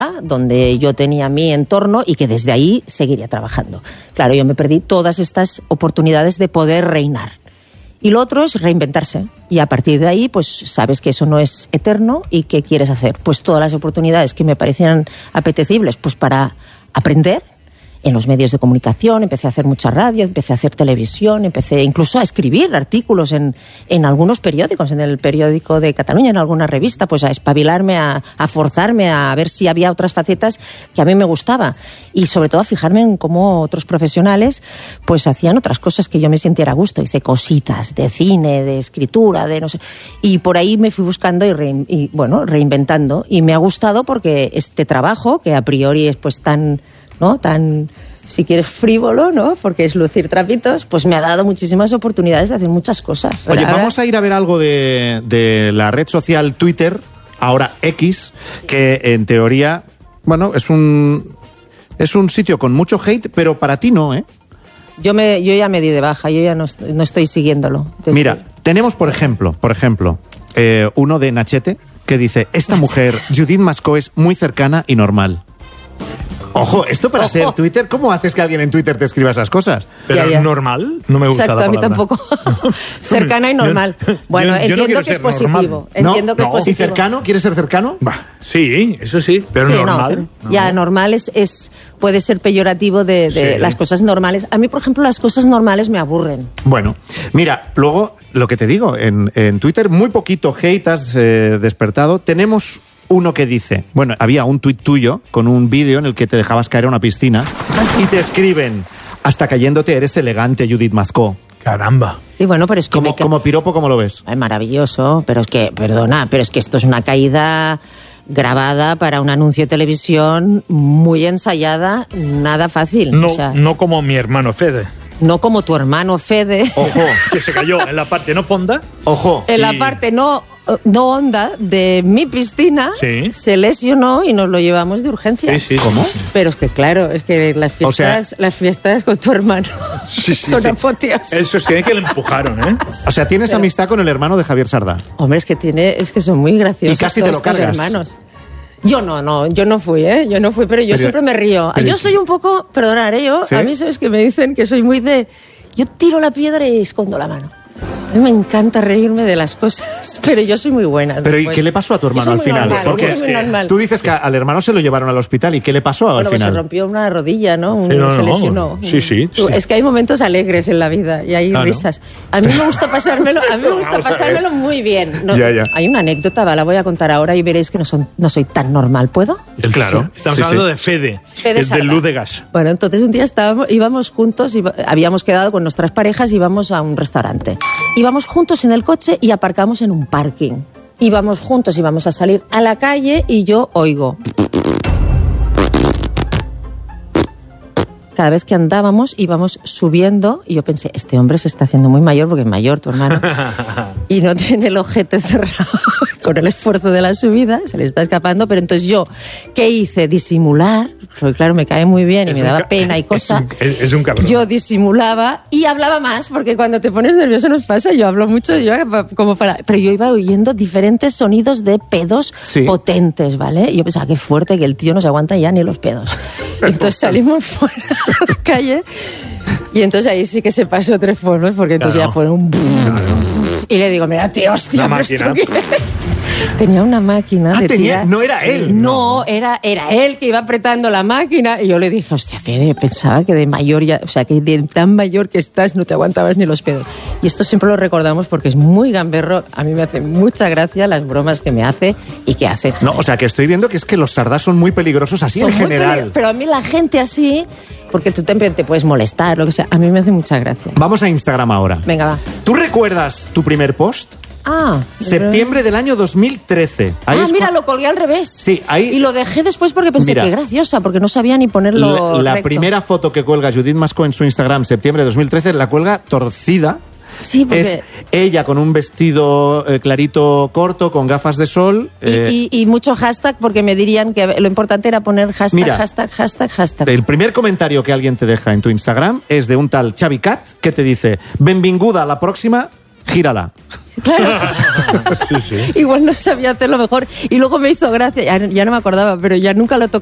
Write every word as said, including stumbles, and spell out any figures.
donde yo tenía mi entorno y que desde ahí seguiría trabajando. Claro, yo me perdí todas estas oportunidades de poder reinar. Y lo otro es reinventarse. Y a partir de ahí, pues sabes que eso no es eterno y ¿qué quieres hacer? Pues todas las oportunidades que me parecían apetecibles, pues para aprender en los medios de comunicación, empecé a hacer mucha radio, empecé a hacer televisión, empecé incluso a escribir artículos en, en algunos periódicos, en el periódico de Cataluña, en alguna revista, pues a espabilarme, a, a forzarme, a ver si había otras facetas que a mí me gustaba. Y sobre todo a fijarme en cómo otros profesionales pues hacían otras cosas que yo me sintiera a gusto. Hice cositas de cine, de escritura, de no sé. Y por ahí me fui buscando y, rein, y bueno, reinventando. Y me ha gustado porque este trabajo, que a priori es pues tan... ¿no? tan, si quieres, frívolo, ¿no? Porque es lucir trapitos, pues me ha dado muchísimas oportunidades de hacer muchas cosas. Oye, ahora... vamos a ir a ver algo de, de la red social Twitter, ahora X, que en teoría, bueno, es un, es un sitio con mucho hate, pero para ti no, ¿eh? Yo, me, yo ya me di de baja, yo ya no, no estoy siguiéndolo. Desde... Mira, tenemos, por ejemplo, por ejemplo, eh, uno de Nachete, que dice, esta mujer, Judith Mascó, es muy cercana y normal. Ojo, esto para Ojo. ser Twitter, ¿cómo haces que alguien en Twitter te escriba esas cosas? Pero ya, ya. normal, no me gusta Exacto, la palabra. a mí tampoco. Cercana y normal. Bueno, yo, yo entiendo no que es normal. positivo. Entiendo no, que no. es positivo. ¿Y cercano? ¿Quieres ser cercano? Bah, sí, eso sí, pero sí, normal. No, no. Ya, normal es, es puede ser peyorativo de, de sí. las cosas normales. A mí, por ejemplo, las cosas normales me aburren. Bueno, mira, luego, lo que te digo, en, en Twitter muy poquito hate has eh, despertado. Tenemos... uno que dice, bueno, había un tuit tuyo con un vídeo en el que te dejabas caer a una piscina y te escriben, hasta cayéndote eres elegante, Judith Mascó. Caramba. Sí, bueno, pero es que... Como, me... como piropo, ¿cómo lo ves? Es maravilloso, pero es que, perdona, pero es que esto es una caída grabada para un anuncio de televisión muy ensayada, nada fácil. No, o sea, no como mi hermano Fede. No como tu hermano Fede. Ojo. Que se cayó en la parte no fonda. Ojo. En y... la parte no... no honda de mi piscina, sí. se lesionó y nos lo llevamos de urgencias. Sí, sí. ¿Cómo? Pero es que claro, es que las fiestas, o sea, las fiestas con tu hermano sí, sí, son sí. apoteosas. Eso es que, que le empujaron, ¿eh? O sea, tienes Pero... amistad con el hermano de Javier Sardá. Hombre, es que tiene, es que son muy graciosos. Y casi te lo cargas. Hermanos. Yo no, no, yo no fui, ¿eh? Yo no fui, pero yo pero, siempre me río. Pero, yo soy un poco, perdonad, ¿eh? Yo, ¿sí? A mí sabes que me dicen que soy muy de... Yo tiro la piedra y escondo la mano. A mí me encanta reírme de las cosas, pero yo soy muy buena. Pero después. ¿y qué le pasó a tu hermano al final? Normal, Porque es que tú dices que al hermano se lo llevaron al hospital. ¿Y qué le pasó bueno, al final? Pues se rompió una rodilla, ¿no? Un, sí, no, se no, lesionó. Sí, sí, sí. Es que hay momentos alegres en la vida y hay ah, risas. ¿No? A mí me gusta pasármelo, a mí me gusta pasármelo muy bien. No, ya, ya. Hay una anécdota, la voy a contar ahora y veréis que no, son, no soy tan normal. ¿Puedo? Claro. Sí. Estamos sí, hablando sí. de Fede, Fede el de Luz de Gas. Bueno, entonces un día estábamos, íbamos juntos, iba, habíamos quedado con nuestras parejas y íbamos a un restaurante. Íbamos juntos en el coche y aparcamos en un parking. Íbamos juntos, íbamos a salir a la calle y yo oigo. Cada vez que andábamos íbamos subiendo y yo pensé, este hombre se está haciendo muy mayor porque es mayor tu hermano y no tiene el ojete cerrado con el esfuerzo de la subida, se le está escapando, pero entonces yo, ¿qué hice? Disimular, porque claro, me cae muy bien y es me daba ca- pena y cosa. Es un, es un cabrón. Yo disimulaba y hablaba más, porque cuando te pones nervioso nos pasa, yo hablo mucho, yo como para... Pero yo iba oyendo diferentes sonidos de pedos sí. potentes, ¿vale? Y yo pensaba, qué fuerte, que el tío no se aguanta ya ni los pedos. Entonces salimos fuera a la calle y entonces ahí sí que se pasó tres formas, porque entonces claro. ya fue un... Claro. Y le digo, mira, tío, hostia, ¿Una ¿esto máquina? qué es? Tenía una máquina ah, de tenía, tirar. No era él. No, era, era él que iba apretando la máquina. Y yo le dije, hostia, Fede, pensaba que de mayor ya, o sea, que de tan mayor que estás no te aguantabas ni los pedos. Y esto siempre lo recordamos porque es muy gamberro. A mí me hace mucha gracia las bromas que me hace y que hace. No, o sea, que estoy viendo que es que los sardás son muy peligrosos así son en general. Pero a mí la gente así, porque tú también te puedes molestar, lo que sea, a mí me hace mucha gracia. Vamos a Instagram ahora. Venga, va. ¿Tú recuerdas tu primer post? Ah, septiembre del año dos mil trece. Ahí ah, es mira, cu- lo colgué al revés. Sí, ahí... Y lo dejé después porque pensé, Mira, qué graciosa, porque no sabía ni ponerlo La, la recto. primera foto que cuelga Judith Mascó en su Instagram, septiembre de dos mil trece, la cuelga torcida. Sí, porque... Es ella con un vestido eh, clarito corto, con gafas de sol. Y, eh, y, y mucho hashtag, porque me dirían que lo importante era poner hashtag, Mira, hashtag, hashtag, hashtag. El primer comentario que alguien te deja en tu Instagram es de un tal Xavi Cat que te dice, benvinguda a la próxima gírala. Claro. Sí, sí. Igual no sabía hacerlo mejor. Y luego me hizo gracia, ya, ya no me acordaba, pero ya nunca lo